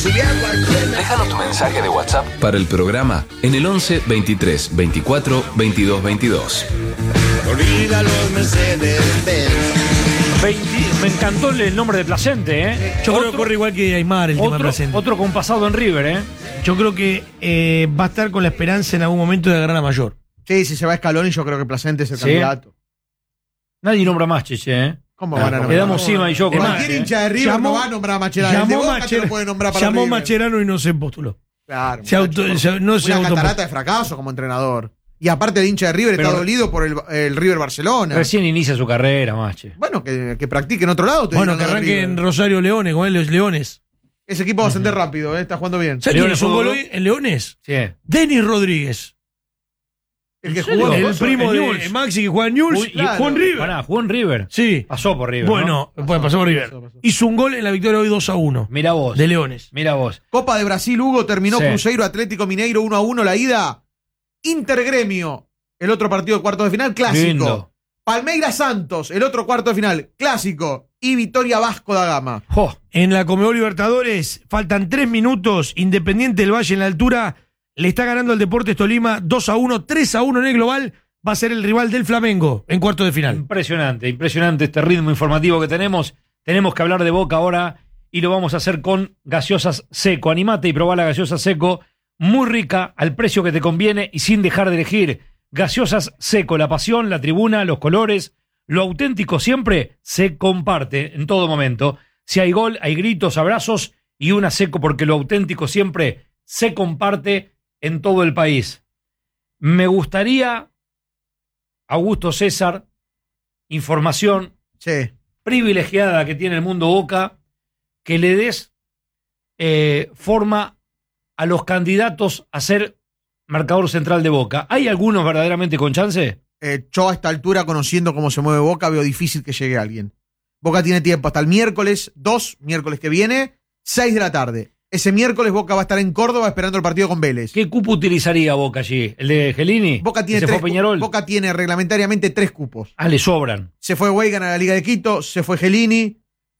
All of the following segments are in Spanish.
Déjanos tu mensaje de WhatsApp para el programa en el 11 23 24 22 22. Olvida los Mercedes-Benz. Me encantó el nombre de Placente, ¿eh? Yo creo que corre igual que Aymar el tema de Placente. Otro con pasado en River, ¿eh? Yo creo que va a estar con la esperanza en algún momento de ganar a Mayor. Sí, si se va a Scaloni, yo creo que Placente es el candidato. Nadie nombra más, Cheche, ¿eh? ¿Cómo van a nombrar? Quedamos Sima y yo con Cualquier hincha de River no va a nombrar a Mascherano. El de Boca te lo puede nombrar para llamó River. Mascherano y no se postuló. Claro. No se una catarata de fracaso como entrenador. Y aparte de hincha de River, está dolido por el River Barcelona. Recién inicia su carrera, Mache. Bueno, que practique en otro lado. Bueno, que arranque en Rosario Leones, con los Leones. Ese equipo va a ascender rápido, está jugando bien. ¿Sabes quién hizo un gol hoy en Leones? Sí. Denis Rodríguez. El que jugó. El primo de Maxi que juega en Newell's. Claro. Jugó en River. Pará, jugó en River. Sí. Pasó por River. Bueno, pasó por River. Pasó. Hizo un gol en la victoria hoy 2-1. Mira vos. De Leones. Mira vos. Copa de Brasil, Hugo, terminó Sí. Cruzeiro Atlético Mineiro 1-1 la ida. Intergremio, el otro partido de cuartos de final, clásico. Lindo. Palmeiras Santos, el otro cuarto de final, clásico. Y Vitória Vasco da Gama. Oh. En la Conmebol Libertadores faltan 3 minutos. Independiente del Valle en la altura le está ganando al Deportes Tolima 2-1, 3-1 en el global. Va a ser el rival del Flamengo en cuarto de final. Impresionante, impresionante este ritmo informativo que tenemos. Tenemos que hablar de Boca ahora y lo vamos a hacer con gaseosas Seco. Animate y probá la gaseosa Seco, muy rica, al precio que te conviene y sin dejar de elegir. Gaseosas Seco, la pasión, la tribuna, los colores, lo auténtico siempre se comparte en todo momento. Si hay gol, hay gritos, abrazos y una Seco porque lo auténtico siempre se comparte en todo el país. Me gustaría, Augusto César, información Sí. privilegiada que tiene el mundo Boca, que le des forma a los candidatos a ser marcador central de Boca. ¿Hay algunos verdaderamente con chance? Yo a esta altura, conociendo cómo se mueve Boca, veo difícil que llegue alguien. Boca tiene tiempo hasta el miércoles que viene, 6 de la tarde. Ese miércoles Boca va a estar en Córdoba esperando el partido con Vélez. ¿Qué cupo utilizaría Boca allí? ¿El de Gelini? Boca tiene ¿Se fue a Peñarol? Boca tiene reglamentariamente 3 cupos. Ah, le sobran. Se fue Weigan a la Liga de Quito, se fue Gelini,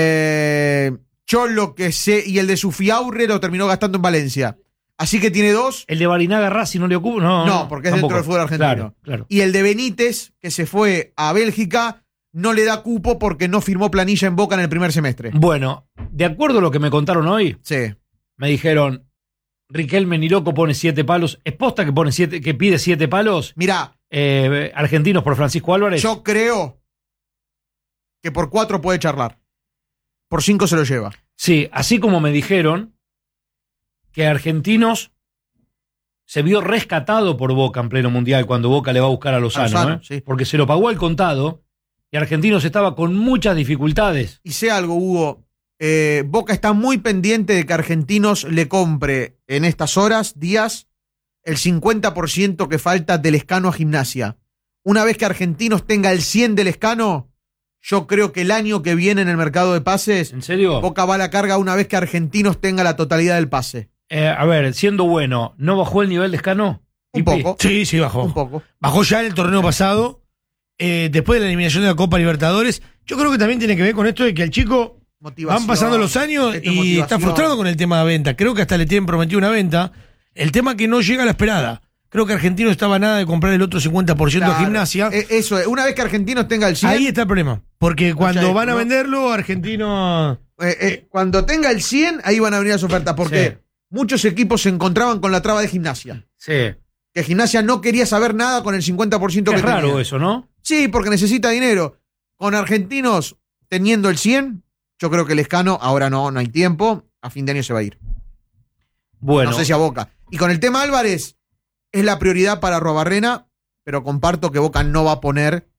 Cholo y el de Sufiaurre lo terminó gastando en Valencia. Así que tiene 2. ¿El de Barinaga Racing no le ocupa? No, Porque es tampoco. dentro del fútbol argentino. Claro. Y el de Benítez, que se fue a Bélgica, no le da cupo porque no firmó planilla en Boca en el primer semestre. Bueno, de acuerdo a lo que me contaron hoy, Sí. me dijeron, Riquelme ni loco pone 7 palos. ¿Es posta que pide 7 palos? Mirá, Argentinos por Francisco Álvarez. yo creo que por 4 puede charlar. Por 5 se lo lleva. Sí, así como me dijeron que Argentinos se vio rescatado por Boca en pleno mundial cuando Boca le va a buscar a Lozano, sí. porque se lo pagó al contado y Argentinos estaba con muchas dificultades. Y sé algo, Hugo. Boca está muy pendiente de que Argentinos le compre en estas días, el 50% que falta del Escano a Gimnasia. Una vez que Argentinos tenga el 100 del Escano, yo creo que el año que viene en el mercado de pases, ¿En serio? Boca va a la carga una vez que Argentinos tenga la totalidad del pase. A ver, siendo bueno, ¿no bajó el nivel de Escano? Un poco. Sí, bajó. Un poco. Bajó ya en el torneo pasado, después de la eliminación de la Copa Libertadores. Yo creo que también tiene que ver con esto de que el chico Motivación. van pasando los años Esto es y motivación. está frustrado con el tema de venta. Creo que hasta le tienen prometido una venta. El tema que no llega a la esperada. Creo que Argentino estaba nada de comprar el otro 50% Claro. de Gimnasia. Eso es. Una vez que Argentinos tenga el 100, Ahí está el problema. Porque cuando ya, van a ¿no? venderlo, Argentino... cuando tenga el 100, ahí van a venir las ofertas. Porque Sí. muchos equipos se encontraban con la traba de Gimnasia. Sí. Que Gimnasia no quería saber nada con el 50% que Es raro tenía. eso, ¿no? Sí, porque necesita dinero. Con Argentinos teniendo el 100, yo creo que el Escano, ahora no hay tiempo, a fin de año se va a ir. Bueno, No sé si a Boca. Y con el tema Álvarez, es la prioridad para Arruabarrena, pero comparto que Boca no va a poner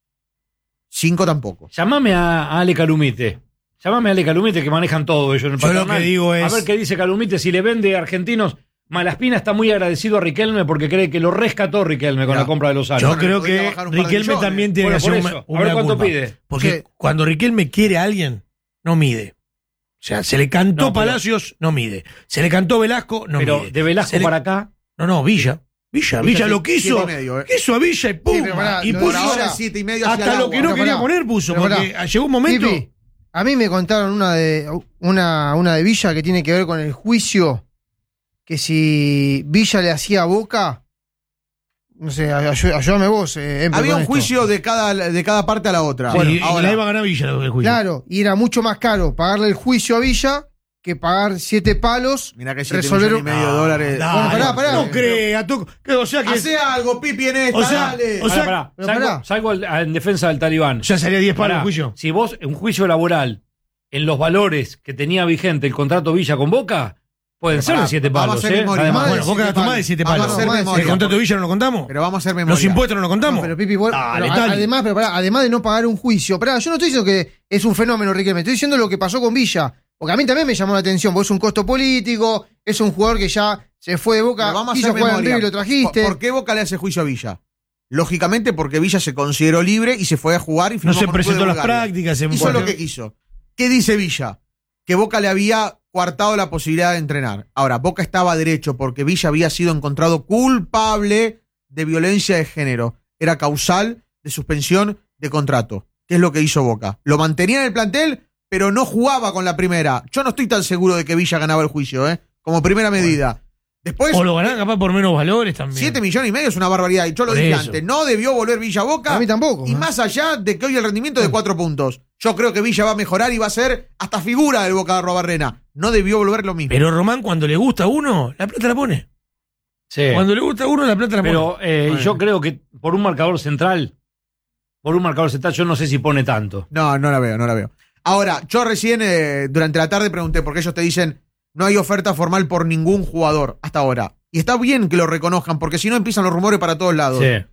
5 tampoco. llamame a Ale Calumite. Llamame a Ale Calumite que manejan todo ellos en el Yo lo patronal. que digo es- A ver qué dice Calumite si le vende a Argentinos. Malaspina está muy agradecido a Riquelme porque cree que lo rescató Riquelme con Ya. la compra de Lozano. Yo Bueno, creo podría que bajar un par de Riquelme millones. también tiene Bueno, que por hacer eso. una A ver cuánto culpa. pide. Porque Sí. cuando Riquelme quiere a alguien, no mide. O sea, se le cantó No, pero- Palacios, no mide. Se le cantó Velasco, no Pero mide. de Velasco Se le- para acá. No, Villa lo quiso. 7,5, Quiso a Villa y pum. Sí, pero pará, y lo de puso ahora, 7,5 hacia hasta el lo agua. que no Pero quería pará, poner puso. pero Porque pará. llegó un momento. Pipi, A mí me contaron una de Villa que tiene que ver con el juicio, que si Villa le hacía a Boca, no sé, ayúdame vos. Había un juicio de cada parte a la otra. Bueno, y ahora la iba a ganar Villa el juicio. Claro, y era mucho más caro pagarle el juicio a Villa que pagar 7 palos. Mirá que 7,5 resolver millones de dólares. Bueno, pará. No crea, o sea que Hacé algo, Pipi, en esta, O sea, dale. o sea, Pará, pero salgo, pará. salgo en defensa del talibán. ya salía 10 palos Pará, el juicio. Si vos, en un juicio laboral, en los valores que tenía vigente el contrato Villa con Boca, pueden ser de 7 vamos a palos, hacer memoria. Además, Bueno, Boca gastó más de 7 Vamos a palos. hacer Vamos a memoria. ¿El contrato de Villa no lo contamos? Pero vamos a hacer memoria. ¿Los impuestos no lo contamos? No, pero Pipi, vos- Dale, pero Tali. además, pero pará, además de no pagar un juicio, pará, yo no estoy diciendo que es un fenómeno, Riquelme, estoy diciendo lo que pasó con Villa, porque a mí también me llamó la atención, porque es un costo político, es un jugador que ya se fue de Boca, Pero vamos a quiso hacer jugar en memoria. River y lo trajiste. ¿Por qué Boca le hace juicio a Villa? Lógicamente porque Villa se consideró libre y se fue a jugar y No firmó se con el club presentó de las Bulgaria. prácticas. Hizo lo que quiso. ¿Qué dice Villa? Que Boca le había coartado la posibilidad de entrenar. Ahora, Boca estaba derecho porque Villa había sido encontrado culpable de violencia de género. Era causal de suspensión de contrato. ¿Qué es lo que hizo Boca? Lo mantenía en el plantel, pero no jugaba con la primera. Yo no estoy tan seguro de que Villa ganaba el juicio, como primera medida. Después, O lo ganaron capaz por menos valores también. 7,5 millones es una barbaridad. Y yo lo Por dije eso. antes. No debió volver Villa a Boca. A mí tampoco. Y más allá de que hoy el rendimiento es de 4 puntos. Yo creo que Villa va a mejorar y va a ser hasta figura del Boca de Arrobarrena. No debió volver lo mismo. Pero Román, cuando le gusta a uno, la plata la pone. sí. Cuando le gusta a uno, la plata la pone. Pero yo creo que por un marcador central, yo no sé si pone tanto. No la veo. Ahora, yo recién durante la tarde pregunté, porque ellos te dicen, no hay oferta formal por ningún jugador hasta ahora. Y está bien que lo reconozcan, porque si no empiezan los rumores para todos lados. Sí.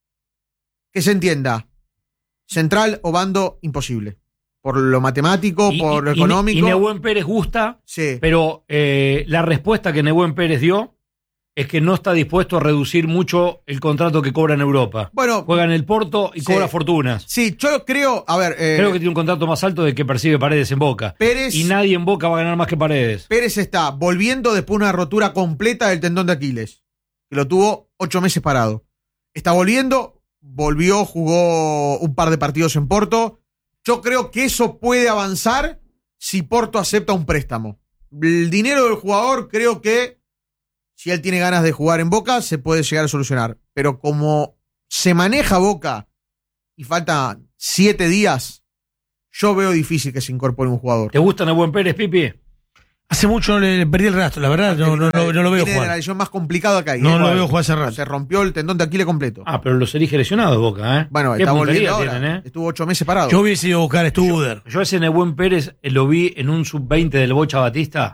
Que se entienda. Central o bando, imposible. Por lo matemático, por lo económico. Y Nehuen Pérez gusta, Sí. pero la respuesta que Nehuen Pérez dio es que no está dispuesto a reducir mucho el contrato que cobra en Europa. Bueno, Juega en el Porto y Sí. cobra fortunas. sí, yo creo, a ver, Creo que tiene un contrato más alto de que percibe Paredes en Boca. Pérez, Y nadie en Boca va a ganar más que Paredes. Pérez está volviendo después de una rotura completa del tendón de Aquiles, que lo tuvo 8 meses parado. Está volvió, jugó un par de partidos en Porto. Yo creo que eso puede avanzar si Porto acepta un préstamo. El dinero del jugador, creo que si él tiene ganas de jugar en Boca, se puede llegar a solucionar. Pero como se maneja Boca y faltan 7 días, yo veo difícil que se incorpore un jugador. ¿Te gusta Nehuen Pérez, Pipi? Hace mucho le perdí el rastro, la verdad, no lo veo Tiene la jugar. lesión más complicada que hay. No lo veo jugar hace rato. Se rompió el tendón de Aquiles completo. Ah, pero los elige lesionados Boca, ¿eh? Bueno, Qué está puntería volviendo ahora. tienen, ¿eh? Estuvo 8 meses parado. Yo hubiese ido a buscar a Studer. Yo ese Nehuen Pérez lo vi en un sub-20 del Bocha Batista.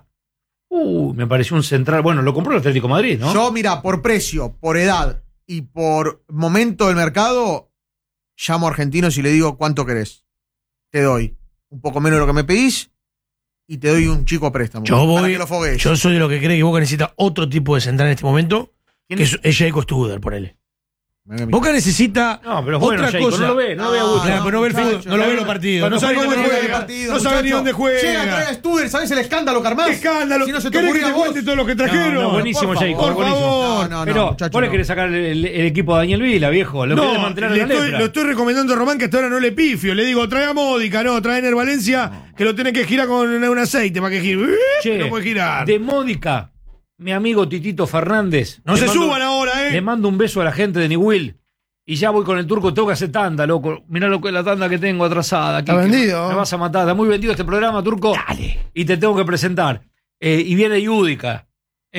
Me pareció un central. Bueno, lo compró el Atlético de Madrid, ¿no? Yo, mira, por precio, por edad y por momento del mercado, llamo a Argentinos y le digo cuánto querés. Te doy un poco menos de lo que me pedís y te doy un chico a préstamo. Para que lo foguees. Yo soy de los que cree que Boca necesita otro tipo de central en este momento, ¿Quién que es? es Jacob Studer, por él. Mirá que Boca necesita No, pero es bueno, otra Jacob, cosa. no lo ve a gusto. Claro, pero no ve el fútbol, no lo ve los partidos. No sabe ni dónde juega. No sabe ni dónde Llega a traer juega. a Studer, ¿sabés el escándalo que armás? ¡Qué escándalo! Si no se te ¿Querés que ocurría te a vos. cuente todo lo que trajeron? No, buenísimo, Por Jacob, favor. buenísimo. favor. No, Pero muchacho, vos le no. querés sacar el equipo a Daniel Vila, viejo. Lo querés mantener en la lepra. Lo estoy recomendando a Román, que hasta ahora no le pifio. Le digo, trae a Módica, no, trae a Ener Valencia, que lo tiene que girar con un aceite para que gire. Che, No puede girar. de Módica, mi amigo Titito Fernández. No le se mando- suban ahora, Le mando un beso a la gente de Newell. Y ya voy con el turco, tengo que hacer tanda, loco. Mirá lo que la tanda que tengo atrasada. Está Quique. vendido. Me vas a matar. Está muy vendido este programa, turco. Dale. Y te tengo que presentar. Y viene Yudica.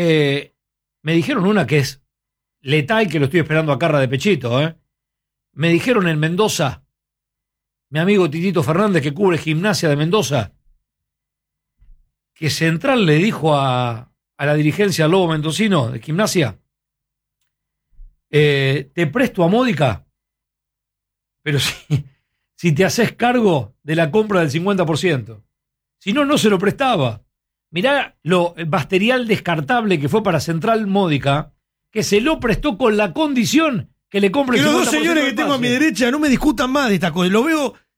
Me dijeron una que es letal, que lo estoy esperando a Carra de Pechito. Me dijeron en Mendoza, mi amigo Titito Fernández, que cubre Gimnasia de Mendoza, que Central le dijo a la dirigencia del Lobo Mendocino de Gimnasia, te presto a Módica, pero si te haces cargo de la compra del 50%. Si no, no se lo prestaba. Mirá el material descartable que fue para Central Módica, que se lo prestó con la condición que le compre Que el 50% los dos señores que del tengo a pase. mi derecha no me discutan más de esta cosa. Lo veo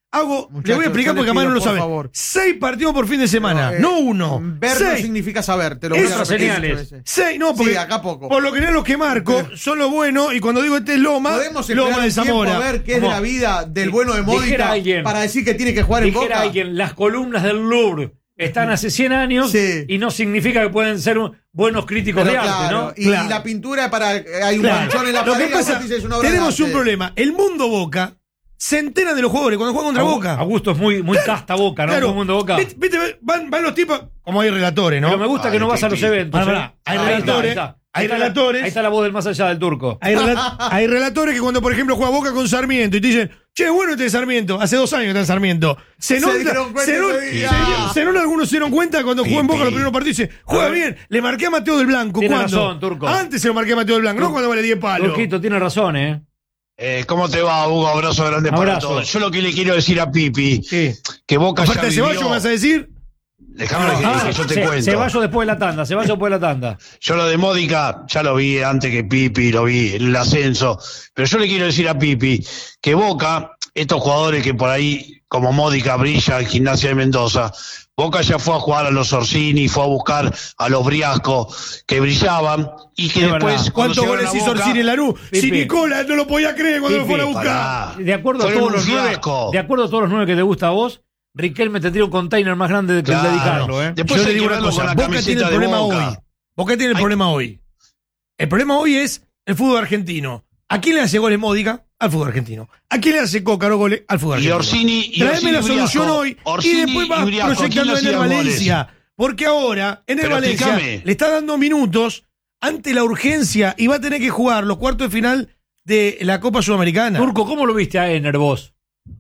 le voy Muchachos, a explicar yo porque les además no pido, lo por sabe. favor. 6 partidos por fin de semana, no uno. Ver 6. no significa saber, te lo voy a Esas repetir señales. muchas veces. 6, no, porque Sí, acá poco. por lo general los que marco son los buenos y cuando digo este es Loma, Podemos Loma esperar de un tiempo Zamora. a ver qué es de ¿Cómo? la vida del bueno de Dijera Módica alguien. para decir que tiene que jugar en Dijera Boca. alguien, las columnas del Louvre están hace 100 años Sí. y no significa que pueden ser buenos críticos Pero de arte, claro, ¿no? y Claro. la pintura hay un Claro. manchón en la Lo pared que y vos pasa, dices, es una obra de tenemos un arte. problema. El mundo Boca se entera de los jugadores cuando juegan contra Boca. Augusto es muy casta Boca, ¿no? Claro. Todo el mundo Boca. Viste, van los tipos, como hay relatores, ¿no? Pero me gusta que no vas a los eventos. Pará, hay Ahí relatores, está. hay Ahí está relatores. Ahí está la voz del más allá del turco. Hay relatores que cuando, por ejemplo, juega Boca con Sarmiento y te dicen, che, bueno este Sarmiento, hace 2 años que está en Sarmiento. Se nota, dieron cuenta ese día. algunos se dieron cuenta cuando jugó en Boca los primeros partidos y dice, juega bien, le marqué a Mateo del Blanco. Tiene ¿Cuándo? razón, Turco. Antes se lo marqué a Mateo del Blanco, no cuando vale 10 palos. Turquito tiene razón, ¿eh? ¿Cómo te va, Hugo? Abrazo grande para Abrazo. todos. Yo lo que le quiero decir a Pipi, ¿Qué? que Boca ¿Oferta ya de Ceballos vivió... me vas a decir? Déjame que yo te cuento. Ceballos después de la tanda, Ceballos después de la tanda. Yo lo de Módica ya lo vi antes que Pipi, lo vi, el ascenso. Pero yo le quiero decir a Pipi que Boca, estos jugadores que por ahí, como Módica, brilla en Gimnasia de Mendoza, Boca ya fue a jugar a los Orsini, fue a buscar a los Briasco que brillaban y que Es después... verdad. cuando ¿Cuántos llegaron goles a hizo Boca, Orsini en Lanús? Si Pipi. Nicola no lo podía creer cuando lo Pipi. fueron a buscar. Pará. De acuerdo a Fueron todos un los 9, fiasco. de acuerdo a todos los 9 que te gusta a vos, Riquelme te tira un container más grande que Claro. el de Di Carlo, ¿eh? Después Yo le hay digo que una verlo cosa, con la Boca tiene camiseta el de problema Boca. hoy. Boca tiene el problema hoy. El problema hoy es el fútbol argentino. ¿A quién le hace goles Módica? Al fútbol argentino. ¿A quién le hace Cócaro goles? Al fútbol Y argentino. Orsini... Tráeme la solución Briasco. hoy Orsini y después vas Briasco, proyectando ¿quién en el hacía Valencia. goles? Porque ahora, en el Pero Valencia, explícame. le está dando minutos ante la urgencia y va a tener que jugar los cuartos de final de la Copa Sudamericana. Turco, ¿cómo lo viste a Ener vos?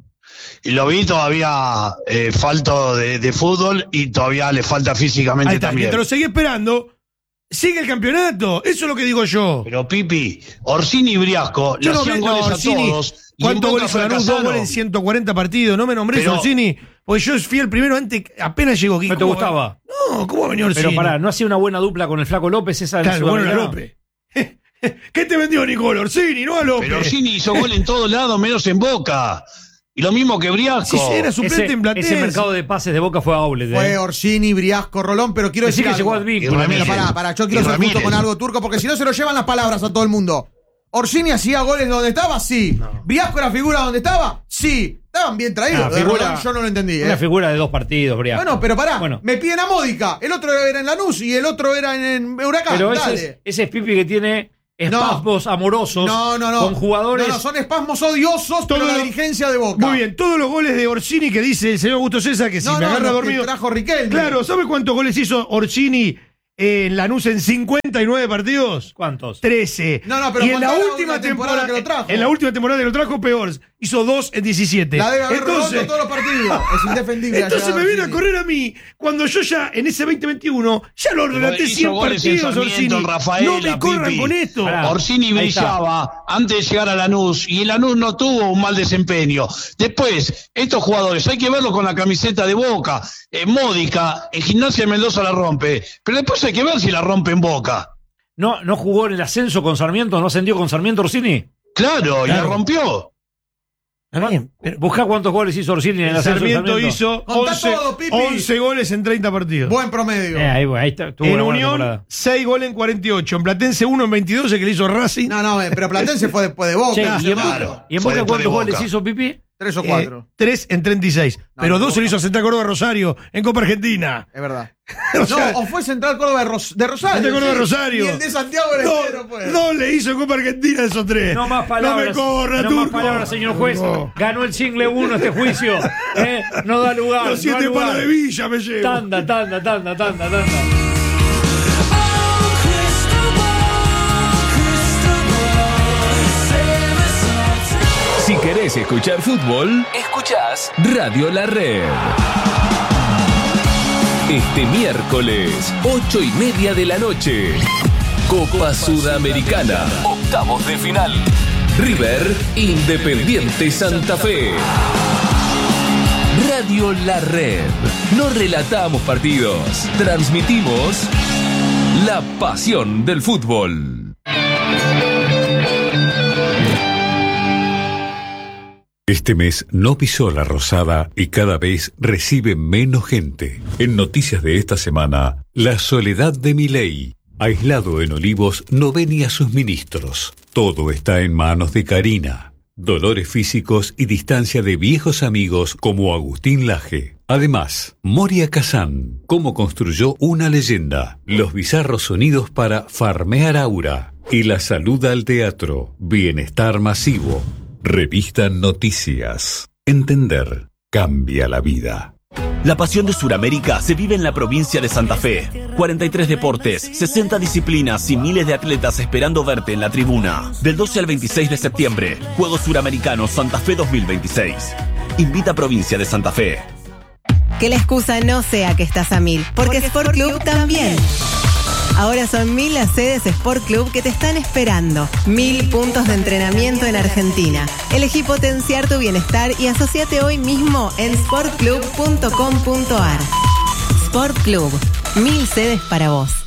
Y lo vi todavía falto de fútbol y todavía le falta físicamente Ahí está, también. mientras lo seguí esperando, sigue el campeonato. Eso es lo que digo yo. Pero Pipi, Orsini y Briasco le Yo no hacían vi- no, goles Orsini, a todos. y en ¿Cuántos Boca goles ganó? 2 fracasaron. goles en 140 partidos. No me nombré Pero- Orsini, porque yo fui el primero antes, apenas llegó. ¿No te gustaba? No, ¿cómo venía Orsini? Pero pará, ¿no hacía una buena dupla con el Flaco López esa en Claro, bueno, era Sudamericana? López. ¿Qué te vendió Nicola? Orsini, no a López. Pero Orsini hizo gol en todos lados, menos en Boca. Y lo mismo que Briasco. Sí, era suplente en Platense. Ese mercado de pases de Boca fue outlet, Fue ¿eh? Orsini, Briasco, Rolón, pero quiero Decí decir que llegó algo. Advíncula. Y Ramírez. Pero pará, yo quiero Y ser justo Ramírez. con algo, Turco, porque si no se lo llevan las palabras a todo el mundo. ¿Orsini hacía goles donde estaba? Sí. ¿Briasco era figura donde estaba? Sí. Estaban bien traídos. Ah, De figura- Rolón yo no lo entendí. Una figura de 2 partidos, Briasco. Bueno, pero pará. Bueno. Me piden a Módica. El otro era en Lanús y el otro era en Huracán. Pero Dale. ese es Pipi que tiene espasmos amorosos No. con jugadores. No, son espasmos odiosos, pero Todo- la dirigencia de Boca. Muy bien, todos los goles de Orsini que dice el señor Augusto César, que si me agarra los que dormido. trajo Riquelme. Claro, ¿sabe cuántos goles hizo Orsini en Lanús en 59 partidos? ¿Cuántos? 13. No, pero y en la contá la última última temporada que lo trajo. En la última temporada que lo trajo, peor. Hizo 2 en 17. La debe haber Entonces, roto todos los partidos. Es indefendible. entonces allá, me viene a Orsini. correr a mí cuando yo ya en ese 2021 ya lo relaté Hizo 100 goles en partidos, Sarmiento, Orsini. en Rafaela, No me corran Pipi. con esto. Pará. Orsini Ahí está. brillaba antes de llegar a Lanús y el Lanús no tuvo un mal desempeño. Después, estos jugadores hay que verlos con la camiseta de Boca. Módica, en Gimnasia de Mendoza la rompe, pero después hay que ver si la rompe en Boca. ¿No jugó en el ascenso con Sarmiento? ¿No ascendió con Sarmiento Orsini? Claro, y la Claro. rompió. Está bien, pero Buscá cuántos goles hizo Orsini en el ascenso. de Sarmiento hizo Contá 11, todo, Pipi. 11 goles en 30 partidos. Buen promedio. Ahí está. Tuvo En una buena Unión, temporada. 6 goles en 48. En Platense, 1 en 22, el que le hizo Racing. No, pero Platense fue después de Boca. Che, hace ¿y en rato. Boca, ¿y en Fue Boca después cuántos de goles Boca. hizo Pipi? 3 o 4. 3 en 36. No, pero no, 2 se lo Boca. hizo a Central Córdoba Rosario en Copa Argentina. Es verdad. O sea, No, o fue Central Córdoba de Rosario. Central Córdoba sí. Rosario. Y el de Santiago era entero, pues. 2 le hizo en Copa Argentina esos 3. No más palabras. No me corra, no Turco. más palabras, señor juez. No. Ganó el single 1 este juicio. No da lugar. Los no da 7 lugar. palos de Villa me llevo. Tanda. Si querés escuchar fútbol, escuchás Radio La Red. Este miércoles, 8:30 de la noche. Copa Sudamericana, octavos de final. River, Independiente Santa Fe. Radio La Red. No relatamos partidos, transmitimos la pasión del fútbol. Este mes no pisó la Rosada y cada vez recibe menos gente. En noticias de esta semana, la soledad de Milei. Aislado en Olivos, no ve ni a sus ministros. Todo está en manos de Karina. Dolores físicos y distancia de viejos amigos como Agustín Laje. Además, Moria Kazan, cómo construyó una leyenda. Los bizarros sonidos para farmear aura. Y la salud al teatro. Bienestar masivo. Revista Noticias. Entender cambia la vida. La pasión de Sudamérica se vive en la provincia de Santa Fe. 43 deportes, 60 disciplinas y miles de atletas esperando verte en la tribuna. Del 12 al 26 de septiembre, Juegos Suramericanos Santa Fe 2026. Invita Provincia de Santa Fe. Que la excusa no sea que estás a 1000, porque Sport Club también. Ahora son 1000 las sedes Sport Club que te están esperando. 1000 puntos de entrenamiento en Argentina. Elegí potenciar tu bienestar y asociate hoy mismo en sportclub.com.ar. Sport Club, 1000 sedes para vos.